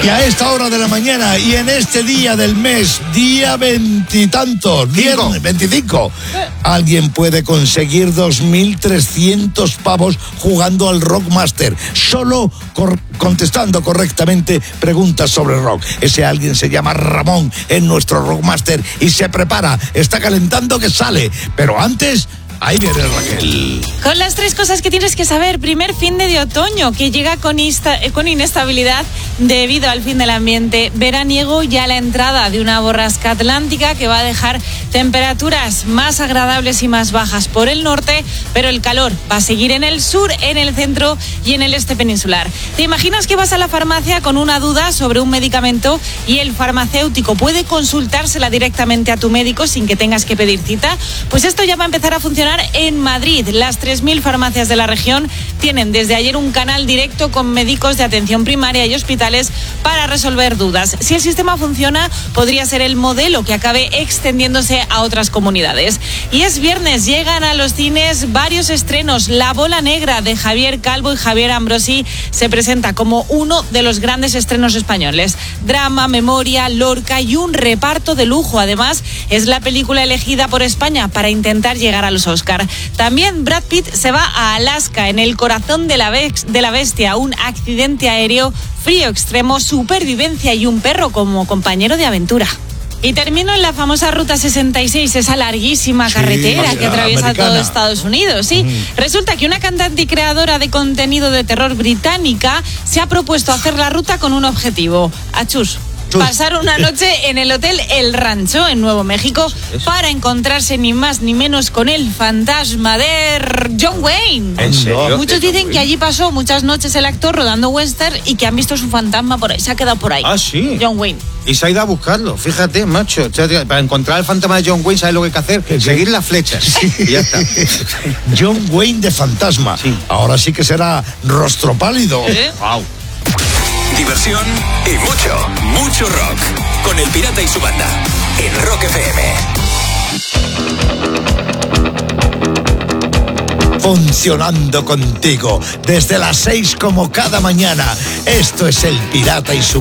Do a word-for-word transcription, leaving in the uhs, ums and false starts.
Y a esta hora de la mañana y en este día del mes, día veintitantos, viernes veinticinco, alguien puede conseguir dos mil trescientos pavos jugando al Rockmaster, solo cor- contestando correctamente preguntas sobre rock. Ese alguien se llama Ramón en nuestro Rockmaster y se prepara, está calentando que sale, pero antes... Ahí viene Raquel. Con las tres cosas que tienes que saber. Primer fin de otoño, que llega con, insta- con inestabilidad debido al fin del ambiente veraniego y a la entrada de una borrasca atlántica que va a dejar temperaturas más agradables y más bajas por el norte, pero el calor va a seguir en el sur, en el centro y en el este peninsular. ¿Te imaginas que vas a la farmacia con una duda sobre un medicamento y el farmacéutico puede consultársela directamente a tu médico sin que tengas que pedir cita? Pues esto ya va a empezar a funcionar en Madrid. Las tres mil farmacias de la región tienen desde ayer un canal directo con médicos de atención primaria y hospitales para resolver dudas. Si el sistema funciona, podría ser el modelo que acabe extendiéndose a otras comunidades. Y es viernes, llegan a los cines varios estrenos. La Bola Negra de Javier Calvo y Javier Ambrosi se presenta como uno de los grandes estrenos españoles. Drama, memoria, Lorca y un reparto de lujo. Además, es la película elegida por España para intentar llegar a los Oscar. También Brad Pitt se va a Alaska, en el corazón de la, bex, de la bestia, un accidente aéreo, frío extremo, supervivencia y un perro como compañero de aventura. Y termino en la famosa Ruta sesenta y seis, esa larguísima sí, carretera que atraviesa americana. todo Estados Unidos. Sí, mm. Resulta que una cantante y creadora de contenido de terror británica se ha propuesto hacer la ruta con un objetivo. Achus. Pasar una noche en el hotel El Rancho, en Nuevo México, para encontrarse ni más ni menos con el fantasma de John Wayne. ¿En serio? Muchos dicen que allí pasó muchas noches el actor rodando western y que han visto su fantasma por ahí, se ha quedado por ahí. Ah, sí. John Wayne. Y se ha ido a buscarlo, fíjate, macho. Para encontrar el fantasma de John Wayne, ¿sabes lo que hay que hacer? ¿Qué? Seguir las flechas. Sí. Y ya está. John Wayne de fantasma. Sí. Ahora sí que será rostro pálido. ¿Eh? Wow. Diversión y mucho, mucho rock. Con El Pirata y su banda. En Rock F M. Funcionando contigo. Desde las seis como cada mañana. Esto es El Pirata y su